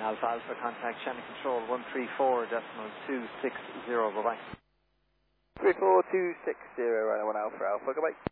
Alpha Alpha, contact Shannon Control 134.260, bye-bye. 34260, runway 1 Alpha Alpha, goodbye.